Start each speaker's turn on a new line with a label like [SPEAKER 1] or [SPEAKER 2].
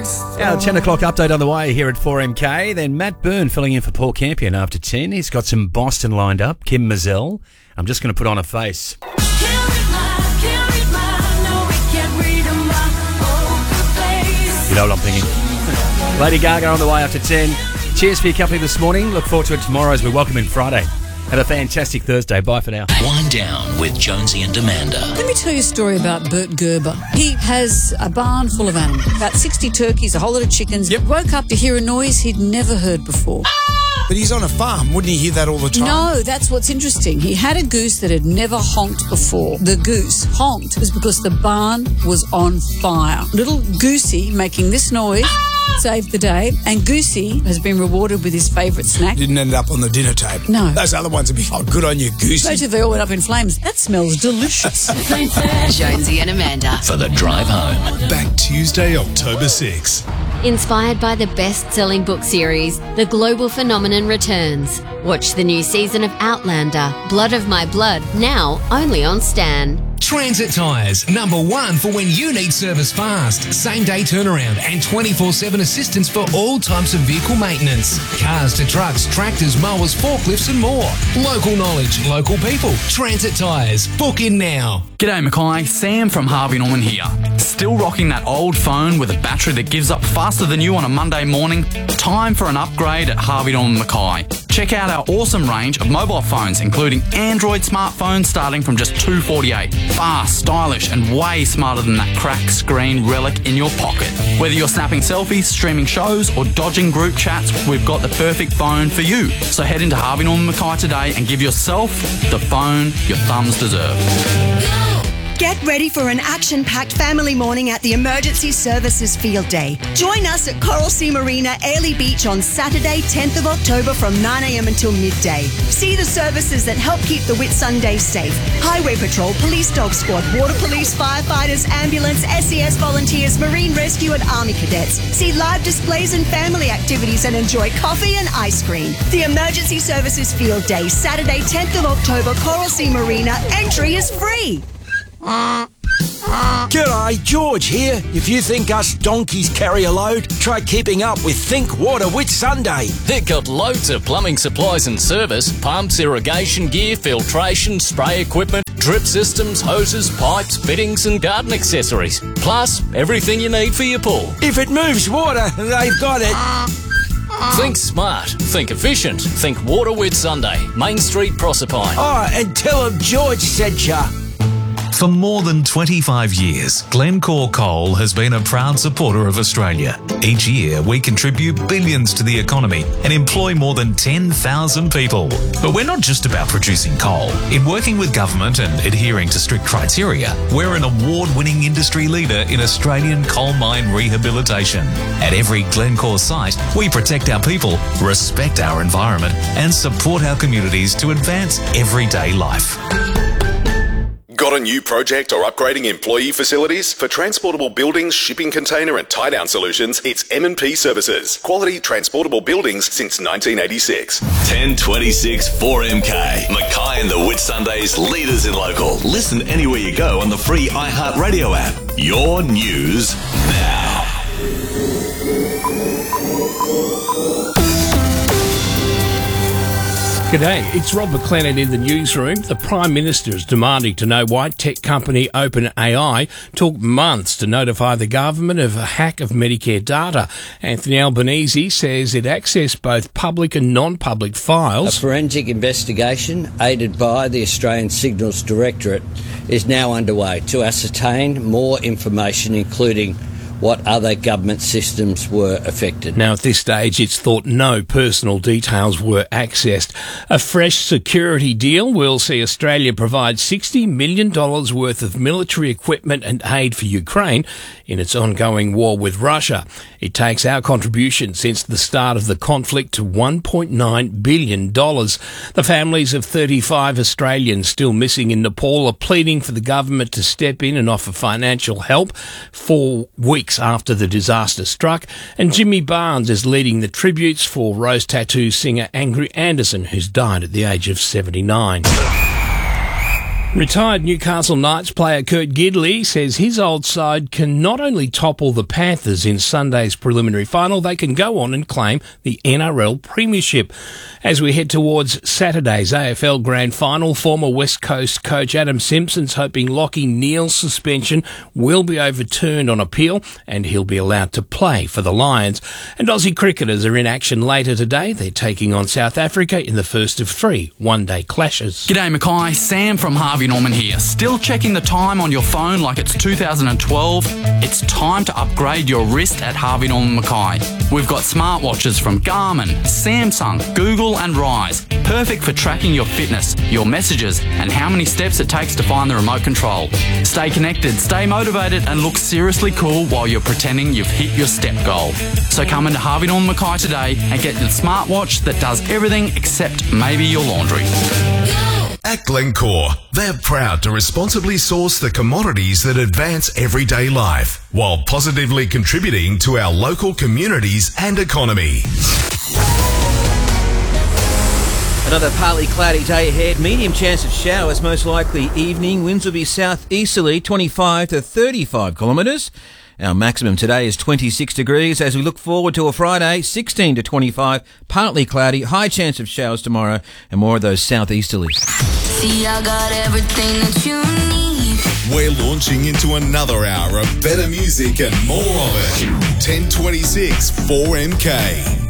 [SPEAKER 1] Our 10 o'clock update on the way here at 4MK. Then Matt Byrne filling in for Paul Campion after 10. He's got some Boston lined up. Kim Mazzell. I'm just going to put on a face. You know what I'm thinking. Lady Gaga on the way after 10. Cheers for your company this morning. Look forward to it tomorrow as we welcome in Friday. Have a fantastic Thursday. Bye for now.
[SPEAKER 2] Wind down with Jonesy and Amanda.
[SPEAKER 3] Let me tell you a story about Bert Gerber. He has a barn full of animals, about 60 turkeys, a whole lot of chickens. Yep. Woke up to hear a noise he'd never heard before.
[SPEAKER 4] But he's on a farm. Wouldn't he hear that all the time?
[SPEAKER 3] No, that's what's interesting. He had a goose that had never honked before. The goose honked was because the barn was on fire. Little Goosey making this noise saved the day, and Goosey has been rewarded with his favourite snack.
[SPEAKER 4] Didn't end up on the dinner table.
[SPEAKER 3] No.
[SPEAKER 4] Those other ones would be, oh, good on you, Goosey.
[SPEAKER 3] Especially if they all went up in flames. That smells delicious.
[SPEAKER 5] Jonesy and Amanda.
[SPEAKER 2] For the drive home.
[SPEAKER 6] Back Tuesday, October 6.
[SPEAKER 7] Inspired by the best-selling book series, The Global Phenomenon returns. Watch the new season of Outlander, Blood of My Blood, now only on Stan.
[SPEAKER 8] Transit Tyres, number one for when you need service fast, same-day turnaround and 24/7 assistance for all types of vehicle maintenance. Cars to trucks, tractors, mowers, forklifts and more. Local knowledge, local people. Transit Tyres. Book in now.
[SPEAKER 9] G'day Mackay, Sam from Harvey Norman here. Still rocking that old phone with a battery that gives up faster than you on a Monday morning? Time for an upgrade at Harvey Norman Mackay. Check out our awesome range of mobile phones, including Android smartphones starting from just $248. Fast, stylish, and way smarter than that cracked screen relic in your pocket. Whether you're snapping selfies, streaming shows, or dodging group chats, we've got the perfect phone for you. So head into Harvey Norman Mackay today and give yourself the phone your thumbs deserve.
[SPEAKER 10] Get ready for an action-packed family morning at the Emergency Services Field Day. Join us at Coral Sea Marina, Airlie Beach on Saturday, 10th of October from 9 a.m. until midday. See the services that help keep the Whitsunday safe. Highway Patrol, Police Dog Squad, Water Police, Firefighters, Ambulance, SES Volunteers, Marine Rescue and Army Cadets. See live displays and family activities and enjoy coffee and ice cream. The Emergency Services Field Day, Saturday, 10th of October, Coral Sea Marina. Entry is free.
[SPEAKER 4] G'day, George here. If you think us donkeys carry a load, try keeping up with Think Water Whitsunday.
[SPEAKER 11] They've got loads of plumbing supplies and service, pumps, irrigation gear, filtration, spray equipment, drip systems, hoses, pipes, fittings and garden accessories. Plus, everything you need for your pool.
[SPEAKER 4] If it moves water, they've got it.
[SPEAKER 11] Think smart, think efficient, think Water Whitsunday, Main Street, Proserpine.
[SPEAKER 4] Oh, and tell them George sent ya.
[SPEAKER 12] For more than 25 years, Glencore Coal has been a proud supporter of Australia. Each year, we contribute billions to the economy and employ more than 10,000 people. But we're not just about producing coal. In working with government and adhering to strict criteria, we're an award-winning industry leader in Australian coal mine rehabilitation. At every Glencore site, we protect our people, respect our environment, and support our communities to advance everyday life.
[SPEAKER 13] Got a new project or upgrading employee facilities? For transportable buildings, shipping container and tie-down solutions, it's M&P Services. Quality transportable buildings since 1986.
[SPEAKER 14] 1026 4MK. Mackay and the Whitsundays, leaders in local. Listen anywhere you go on the free iHeartRadio app. Your news now.
[SPEAKER 15] G'day, it's Rob McLennan in the newsroom. The Prime Minister is demanding to know why tech company OpenAI took months to notify the government of a hack of Medicare data. Anthony Albanese says it accessed both public and non-public files.
[SPEAKER 16] A forensic investigation, aided by the Australian Signals Directorate, is now underway to ascertain more information, including what other government systems were affected.
[SPEAKER 15] Now, at this stage, it's thought no personal details were accessed. A fresh security deal will see Australia provide $60 million worth of military equipment and aid for Ukraine in its ongoing war with Russia. It takes our contribution since the start of the conflict to $1.9 billion. The families of 35 Australians still missing in Nepal are pleading for the government to step in and offer financial help 4 weeks after the disaster struck. And Jimmy Barnes is leading the tributes for Rose Tattoo singer Angry Anderson, who's died at the age of 79. Retired Newcastle Knights player Kurt Gidley says his old side can not only topple the Panthers in Sunday's preliminary final, they can go on and claim the NRL Premiership. As we head towards Saturday's AFL Grand Final, former West Coast coach Adam Simpson's hoping Lachie Neale's suspension will be overturned on appeal and he'll be allowed to play for the Lions. And Aussie cricketers are in action later today. They're taking on South Africa in the first of 3 one-day clashes.
[SPEAKER 9] G'day Mackay, Sam from Harvey Norman here. Still checking the time on your phone like it's 2012? It's time to upgrade your wrist at Harvey Norman Mackay. We've got smartwatches from Garmin, Samsung, Google and Rise. Perfect for tracking your fitness, your messages and how many steps it takes to find the remote control. Stay connected, stay motivated and look seriously cool while you're pretending you've hit your step goal. So come into Harvey Norman Mackay today and get the smartwatch that does everything except maybe your laundry.
[SPEAKER 6] At Glencore, they're proud to responsibly source the commodities that advance everyday life while positively contributing to our local communities and economy.
[SPEAKER 17] Another partly cloudy day ahead, medium chance of showers, most likely evening. Winds will be southeasterly, 25 to 35 kilometres. Our maximum today is 26 degrees. As we look forward to a Friday, 16 to 25, partly cloudy, high chance of showers tomorrow, and more of those southeasterlies.
[SPEAKER 18] See, I got everything that you need.
[SPEAKER 6] We're launching into another hour of better music and more of it. 1026 4MK.